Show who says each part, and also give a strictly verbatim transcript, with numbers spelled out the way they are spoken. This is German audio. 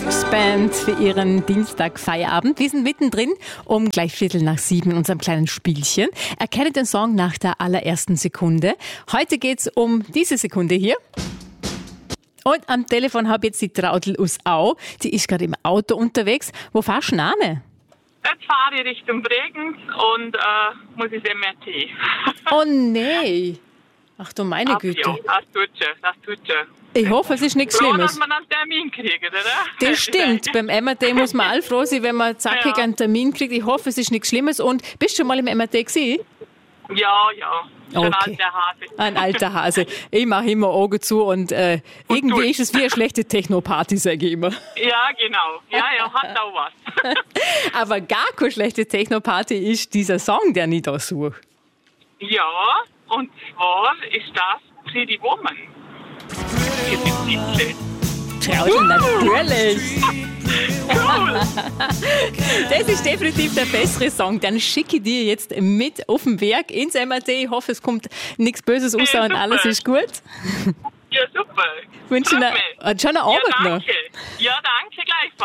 Speaker 1: Band für ihren Dienstag-Feierabend. Wir sind mittendrin um gleich Viertel nach sieben in unserem kleinen Spielchen. Erkenne den Song nach der allerersten Sekunde. Heute geht's um diese Sekunde hier. Und am Telefon habe ich jetzt die Traudl aus Au. Die ist gerade im Auto unterwegs. Wo fahrst du hin?
Speaker 2: Jetzt fahre ich Richtung Bregenz und äh, muss ins M R T.
Speaker 1: Oh nee. Ach du meine
Speaker 2: Ach,
Speaker 1: Güte.
Speaker 2: Ja, das tut schon, das tut schon.
Speaker 1: Ich hoffe, es ist nichts
Speaker 2: Froh,
Speaker 1: Schlimmes.
Speaker 2: dass man einen Termin kriegt, oder?
Speaker 1: Das stimmt. Beim M R T muss man all froh sein, wenn man zackig
Speaker 2: Ja.
Speaker 1: einen Termin kriegt. Ich hoffe, es ist nichts Schlimmes. Und bist du schon mal im M R T gewesen?
Speaker 2: Ja, ja. Schon
Speaker 1: Okay.
Speaker 2: alter Hase.
Speaker 1: Ein alter Hase. Ich mache immer Augen zu und äh,
Speaker 2: Und
Speaker 1: irgendwie
Speaker 2: durch.
Speaker 1: ist es wie eine schlechte Techno-Party, sage ich immer.
Speaker 2: Ja, genau. Ja, ja, hat auch was.
Speaker 1: Aber gar keine schlechte Techno-Party ist dieser Song, der ich da suche.
Speaker 2: Ja, und zwar ist das Pretty Woman.
Speaker 1: Traudl, natürlich.
Speaker 2: Cool.
Speaker 1: Das ist definitiv der bessere Song. Dann schicke ich dir jetzt mit auf den Weg ins M R T. Ich hoffe, es kommt nichts Böses raus
Speaker 2: Ja,
Speaker 1: und
Speaker 2: super.
Speaker 1: alles ist gut.
Speaker 2: Ja, super.
Speaker 1: Wünsche
Speaker 2: Freut
Speaker 1: Ihnen
Speaker 2: mich.
Speaker 1: äh, schon eine
Speaker 2: Ja,
Speaker 1: Arbeit noch.
Speaker 2: danke. Ja,